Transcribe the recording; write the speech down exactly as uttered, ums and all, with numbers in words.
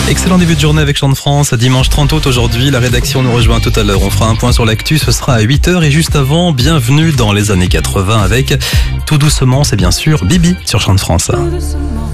Excellent début de journée avec Chant de France, dimanche trente août aujourd'hui. La rédaction nous rejoint tout à l'heure. On fera un point sur l'actu, ce sera à huit heures. Et juste avant, bienvenue dans les années quatre-vingts avec Tout doucement, c'est bien sûr Bibi sur Chant de France.